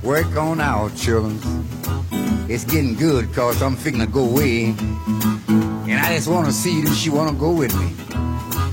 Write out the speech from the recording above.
Work on out, children. It's getting good cause I'm fixing to go away. And I just want to see if she want to go with me.